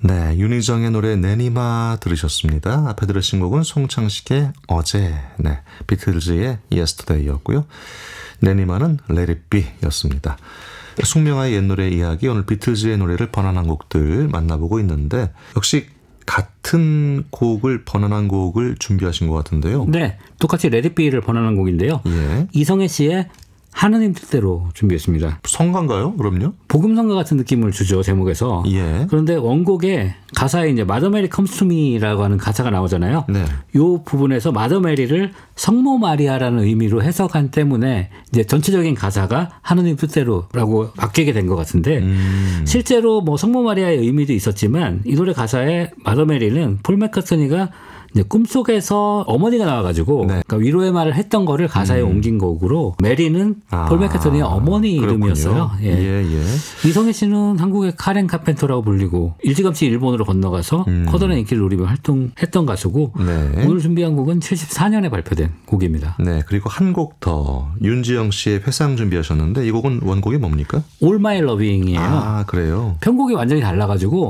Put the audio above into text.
네, 윤희정의 노래 내니마 들으셨습니다. 앞에 들으신 곡은 송창식의 어제, 네, 비틀즈의 Yesterday였고요. 내니마는 Let It Be 였습니다. 숙명아의 옛 노래 이야기, 오늘 비틀즈의 노래를 번안한 곡들 만나보고 있는데 역시 같은 곡을 번안한 곡을 준비하신 것 같은데요. 네, 똑같이 Let It Be를 번안한 곡인데요. 예. 이성애 씨의 하느님 뜻대로 준비했습니다. 성가인가요? 그럼요? 복음성가 같은 느낌을 주죠, 제목에서. 예. 그런데 원곡에 가사에 이제 마더 메리 컴스 투 미라고 하는 가사가 나오잖아요. 네. 요 부분에서 마더 메리를 성모 마리아라는 의미로 해석한 때문에 이제 전체적인 가사가 하느님 뜻대로라고 바뀌게 된 것 같은데 실제로 뭐 성모 마리아의 의미도 있었지만 이 노래 가사에 마더 메리는 폴 맥카트니가 이제 꿈속에서 어머니가 나와가지고 네. 그러니까 위로의 말을 했던 거를 가사에 옮긴 곡으로 메리는 폴 맥카트니의 어머니 그렇군요. 이름이었어요. 예. 예, 예. 이성애 씨는 한국의 카렌 카펜터라고 불리고 일찌감치 일본으로 건너가서 커다란 인기를 누리며 활동했던 가수고 네. 오늘 준비한 곡은 74년에 발표된 곡입니다. 네, 그리고 한 곡 더 윤지영 씨의 회상 준비하셨는데 이 곡은 원곡이 뭡니까? All My Loving이에요. 아, 그래요? 편곡이 완전히 달라가지고